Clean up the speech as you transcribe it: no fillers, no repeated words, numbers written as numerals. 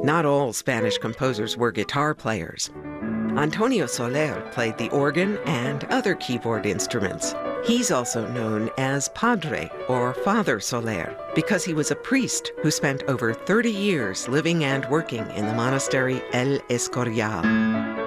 Not all Spanish composers were guitar players. Antonio Soler played the organ and other keyboard instruments. He's also known as Padre, or Father Soler, because he was a priest who spent over 30 years living and working in the monastery El Escorial.